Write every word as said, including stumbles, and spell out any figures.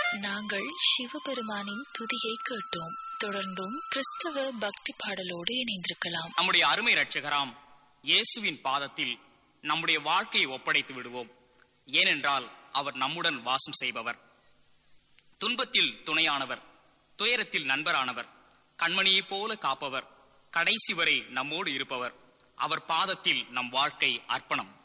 நாங்கள் சிவபெருமானின் துதியை கேட்டோம். தொடர்ந்தும் கிறிஸ்தவ பக்தி பாடலோடு இணைந்திருக்கலாம். நம்முடைய அருமை இரட்சகராம் இயேசுவின் பாதத்தில் நம்முடைய வாழ்க்கையை ஒப்படைத்து விடுவோம். ஏனென்றால் அவர் நம்முடன் வாசம் செய்பவர், துன்பத்தில் துணையானவர், துயரத்தில் நண்பரானவர், கண்மணியைப் போல காப்பவர், கடைசி வரை நம்மோடு இருப்பவர். அவர் பாதத்தில் நம் வாழ்க்கை அர்ப்பணம்.